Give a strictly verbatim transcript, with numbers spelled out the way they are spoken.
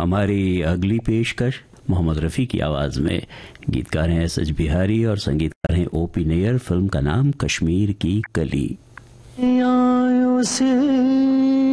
हमारी अगली पेशकश मोहम्मद रफ़ी की आवाज़ में। गीतकार हैं एस एच बिहारी और संगीतकार हैं ओ पी नैयर। फिल्म का नाम कश्मीर की कली। से